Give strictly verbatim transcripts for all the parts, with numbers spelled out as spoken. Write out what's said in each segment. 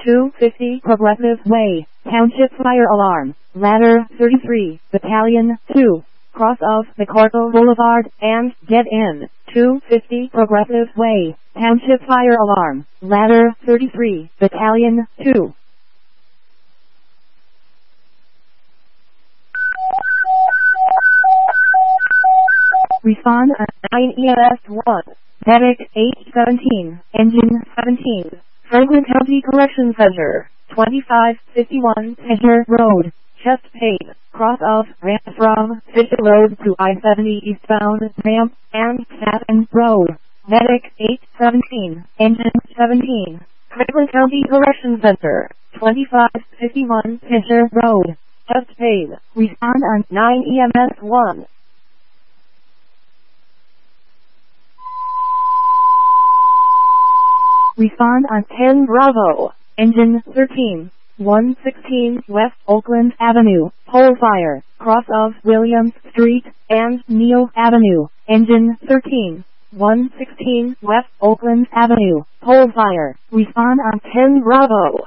two fifty Progressive Way, Township Fire Alarm, Ladder thirty-three, Battalion two, cross of McCorkle Boulevard, and get in, two fifty Progressive Way, Township Fire Alarm, Ladder thirty-three, Battalion two. Respond at nine E M S one, Medic eight seventeen, Engine seventeen, Franklin County Corrections Center, twenty-five fifty-one Fisher Road, Chesapeake, cross of ramp from Fisher Road to I seventy eastbound ramp, and Staten Road. Medic eight seventeen, Engine seventeen, Franklin County Corrections Center, twenty-five fifty-one Fisher Road, Chesapeake. Respond on nine E M S one. Respond on ten Bravo, Engine thirteen, one sixteen West Oakland Avenue, pole fire, cross of Williams Street and Neal Avenue, Engine thirteen, one sixteen West Oakland Avenue, pole fire. Respond on ten Bravo.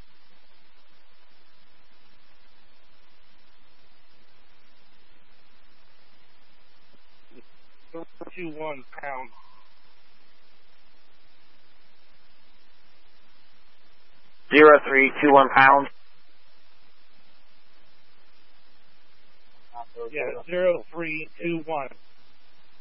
two one pound. Zero three two one pound. Yeah, zero three two one.